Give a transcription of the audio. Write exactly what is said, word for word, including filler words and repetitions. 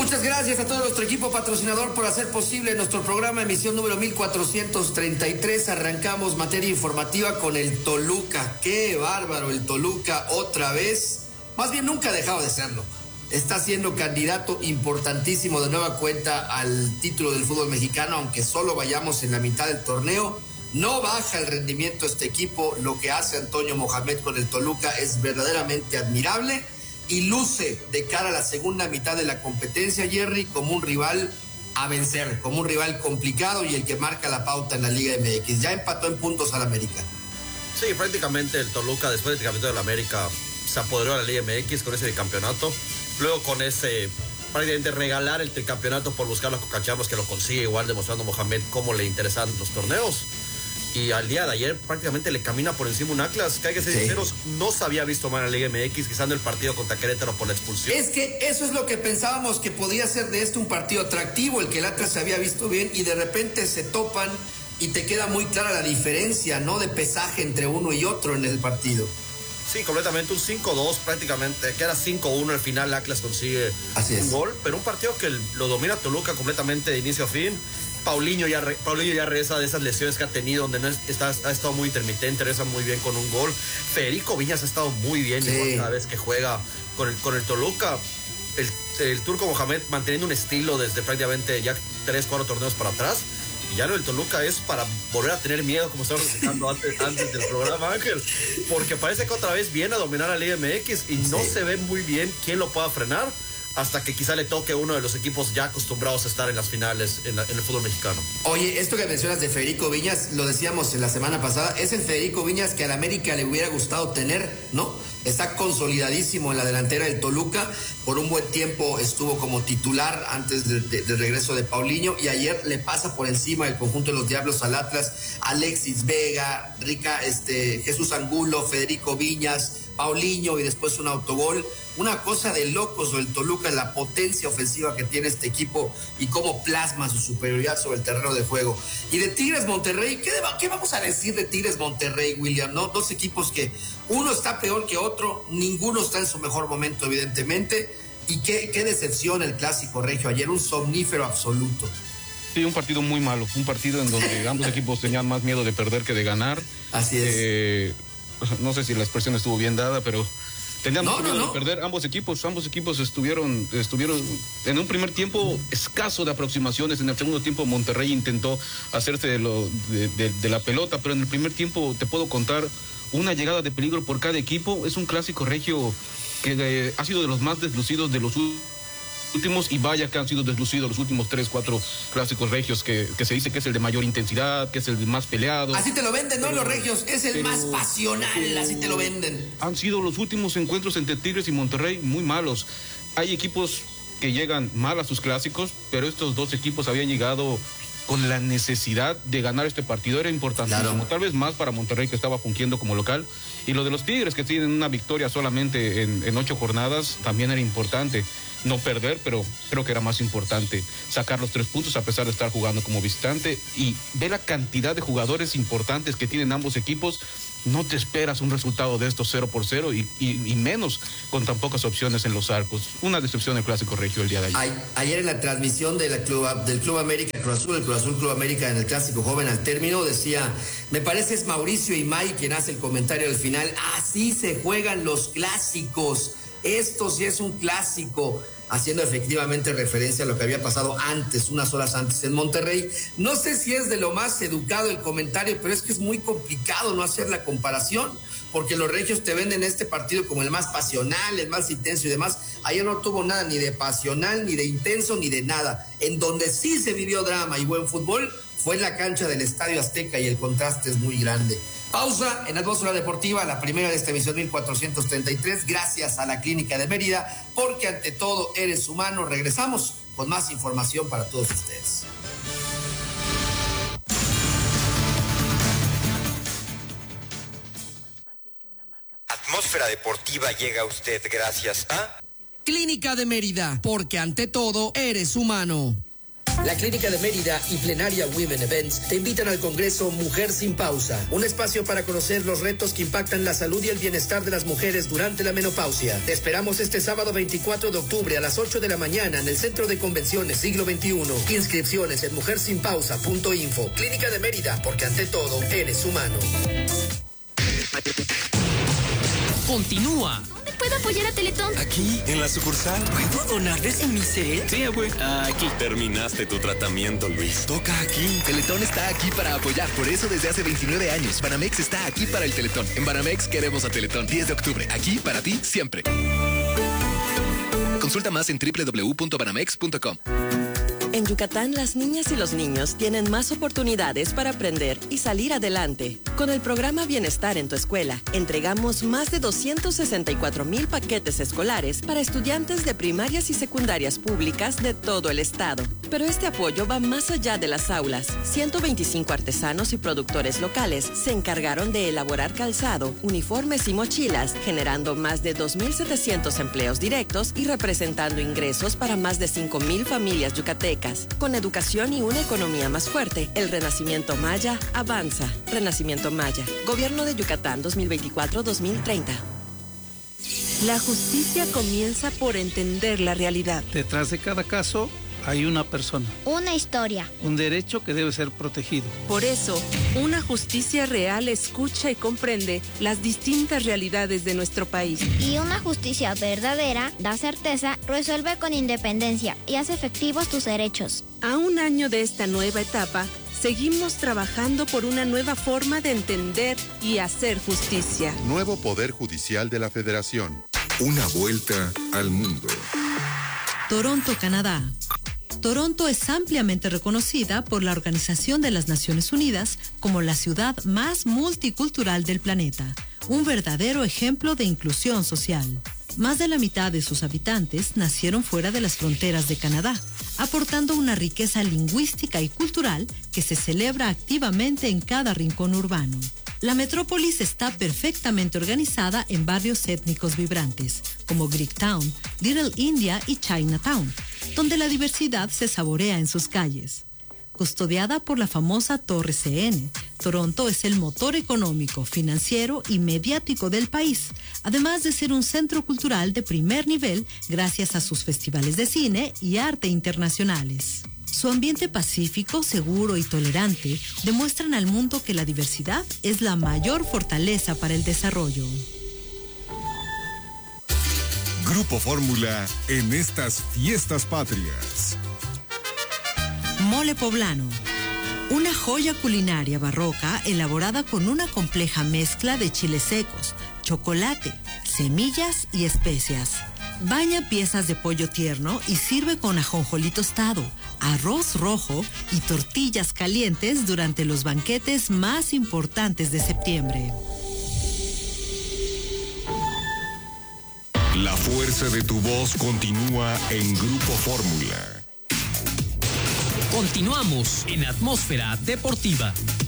Muchas gracias a todo nuestro equipo patrocinador por hacer posible nuestro programa, emisión número mil cuatrocientos treinta y tres. Arrancamos materia informativa con el Toluca. ¡Qué bárbaro el Toluca otra vez! Más bien nunca ha dejado de serlo. Está siendo candidato importantísimo de nueva cuenta al título del fútbol mexicano, aunque solo vayamos en la mitad del torneo. No baja el rendimiento este equipo. Lo que hace Antonio Mohamed con el Toluca es verdaderamente admirable y luce de cara a la segunda mitad de la competencia, Jerry, como un rival a vencer, como un rival complicado y el que marca la pauta en la Liga M X. Ya empató en puntos al América. Sí, prácticamente el Toluca, después del campeonato del América, se apoderó de la Liga M X con ese bicampeonato. Luego con ese, prácticamente regalar el campeonato por buscar los cocacharros, que lo consigue igual, demostrando a Mohamed cómo le interesan los torneos. Y al día de ayer prácticamente le camina por encima un Atlas, que hay que ser sí. sinceros, no se había visto mal en la Liga M X, quizás en el partido contra Querétaro por la expulsión. Es que eso es lo que pensábamos que podía ser de este un partido atractivo, el que el Atlas se había visto bien y de repente se topan y te queda muy clara la diferencia, ¿no? De pesaje entre uno y otro en el partido. Sí, completamente, un cinco dos prácticamente, que era cinco uno, al final Atlas consigue Así un es. gol, pero un partido que lo domina Toluca completamente de inicio a fin. Paulinho ya, re, Paulinho ya regresa de esas lesiones que ha tenido, donde no es, está, ha estado muy intermitente, regresa muy bien con un gol. Federico Viñas ha estado muy bien, sí. igual cada vez que juega con el, con el Toluca. El, el turco Mohamed manteniendo un estilo desde prácticamente ya tres, cuatro torneos para atrás. Y ya lo del Toluca es para volver a tener miedo, como estábamos explicando antes, antes del programa, Ángel. Porque parece que otra vez viene a dominar la Liga M X y no sí. se ve muy bien quién lo pueda frenar, hasta que quizá le toque uno de los equipos ya acostumbrados a estar en las finales en, la, en el fútbol mexicano. Oye, esto que mencionas de Federico Viñas, lo decíamos en la semana pasada, es el Federico Viñas que al América le hubiera gustado tener, ¿no? Está consolidadísimo en la delantera del Toluca, por un buen tiempo estuvo como titular antes del de, de regreso de Paulinho, y ayer le pasa por encima el conjunto de los Diablos al Atlas, Alexis Vega, Rica, este, Jesús Angulo, Federico Viñas, Paulinho y después un autogol. Una cosa de locos el Toluca, la potencia ofensiva que tiene este equipo y cómo plasma su superioridad sobre el terreno de juego. Y de Tigres Monterrey, ¿qué, de, qué vamos a decir de Tigres Monterrey, William? ¿No? Dos equipos que uno está peor que otro, ninguno está en su mejor momento, evidentemente. Y qué, qué decepción el clásico regio ayer, un somnífero absoluto. Sí, un partido muy malo, un partido en donde ambos equipos tenían más miedo de perder que de ganar. Así es. Eh, no sé si la expresión estuvo bien dada, pero tenían no, mucho miedo no, no. de perder. Ambos equipos, ambos equipos estuvieron, estuvieron en un primer tiempo escaso de aproximaciones. En el segundo tiempo Monterrey intentó hacerse de, lo, de, de, de la pelota, pero en el primer tiempo te puedo contar una llegada de peligro por cada equipo. Es un clásico regio que eh, ha sido de los más deslucidos de los últimos, y vaya que han sido deslucidos los últimos tres, cuatro clásicos regios, que, que se dice que es el de mayor intensidad, que es el más peleado. Así te lo venden, ¿no? Pero, los regios, es el pero, más pasional, pero, así te lo venden. Han sido los últimos encuentros entre Tigres y Monterrey muy malos. Hay equipos que llegan mal a sus clásicos, pero estos dos equipos habían llegado con la necesidad de ganar este partido. Era importantísimo, claro. Tal vez más para Monterrey, que estaba fungiendo como local, y lo de los Tigres, que tienen una victoria solamente en, en ocho jornadas, también era importante. No perder, pero creo que era más importante sacar los tres puntos a pesar de estar jugando como visitante. Y ve la cantidad de jugadores importantes que tienen ambos equipos. No te esperas un resultado de estos cero por cero y, y, y menos con tan pocas opciones en los arcos. Una decepción del clásico regio el día de ayer. Ay, ayer en la transmisión de la Club, del Club América Cruz Azul, el Cruz Azul Club América, en el clásico joven al término, decía, me parece es Mauricio Imay quien hace el comentario al final, así se juegan los clásicos. Esto sí es un clásico, haciendo efectivamente referencia a lo que había pasado antes, unas horas antes en Monterrey. No sé si es de lo más educado el comentario, pero es que es muy complicado no hacer la comparación, porque los regios te venden este partido como el más pasional, el más intenso y demás. Ayer no tuvo nada ni de pasional, ni de intenso, ni de nada. En donde sí se vivió drama y buen fútbol fue en la cancha del Estadio Azteca, y el contraste es muy grande. Pausa en Atmósfera Deportiva, la primera de esta emisión mil cuatrocientos treinta y tres, gracias a la Clínica de Mérida, porque ante todo eres humano. Regresamos con más información para todos ustedes. Atmósfera Deportiva llega a usted gracias a Clínica de Mérida, porque ante todo eres humano. La Clínica de Mérida y Plenaria Women Events te invitan al Congreso Mujer Sin Pausa, un espacio para conocer los retos que impactan la salud y el bienestar de las mujeres durante la menopausia. Te esperamos este sábado veinticuatro de octubre a las ocho de la mañana en el Centro de Convenciones Siglo veintiuno. Inscripciones en mujer sin pausa punto info. Clínica de Mérida, porque ante todo eres humano. Continúa. ¿Dónde puedo apoyar a Teletón? Aquí, en la sucursal. ¿Puedo donar desde mi cel? Sí, güey. Aquí. Terminaste tu tratamiento, Luis. Toca aquí. Teletón está aquí para apoyar. Por eso desde hace veintinueve años, Banamex está aquí para el Teletón. En Banamex queremos a Teletón. diez de octubre. Aquí para ti siempre. Consulta más en doble u doble u doble u punto banamex punto com. En Yucatán, las niñas y los niños tienen más oportunidades para aprender y salir adelante. Con el programa Bienestar en tu Escuela, entregamos más de doscientos sesenta y cuatro mil paquetes escolares para estudiantes de primarias y secundarias públicas de todo el estado. Pero este apoyo va más allá de las aulas. ciento veinticinco artesanos y productores locales se encargaron de elaborar calzado, uniformes y mochilas, generando más de dos mil setecientos empleos directos y representando ingresos para más de cinco mil familias yucatecas. Con educación y una economía más fuerte, el Renacimiento Maya avanza. Renacimiento Maya. Gobierno de Yucatán dos mil veinticuatro a dos mil treinta. La justicia comienza por entender la realidad. Detrás de cada caso hay una persona. Una historia. Un derecho que debe ser protegido. Por eso, una justicia real escucha y comprende las distintas realidades de nuestro país. Y una justicia verdadera da certeza, resuelve con independencia y hace efectivos tus derechos. A un año de esta nueva etapa, seguimos trabajando por una nueva forma de entender y hacer justicia. Nuevo Poder Judicial de la Federación. Una vuelta al mundo. Toronto, Canadá. Toronto es ampliamente reconocida por la Organización de las Naciones Unidas como la ciudad más multicultural del planeta, un verdadero ejemplo de inclusión social. Más de la mitad de sus habitantes nacieron fuera de las fronteras de Canadá, aportando una riqueza lingüística y cultural que se celebra activamente en cada rincón urbano. La metrópolis está perfectamente organizada en barrios étnicos vibrantes, como Greektown, Little India y Chinatown, donde la diversidad se saborea en sus calles. Custodiada por la famosa Torre C N, Toronto es el motor económico, financiero y mediático del país, además de ser un centro cultural de primer nivel gracias a sus festivales de cine y arte internacionales. Su ambiente pacífico, seguro y tolerante demuestran al mundo que la diversidad es la mayor fortaleza para el desarrollo. Grupo Fórmula en estas fiestas patrias. Mole poblano. Una joya culinaria barroca elaborada con una compleja mezcla de chiles secos, chocolate, semillas y especias. Baña piezas de pollo tierno y sirve con ajonjolí tostado, arroz rojo y tortillas calientes durante los banquetes más importantes de septiembre. La fuerza de tu voz continúa en Grupo Fórmula. Continuamos en Atmósfera Deportiva.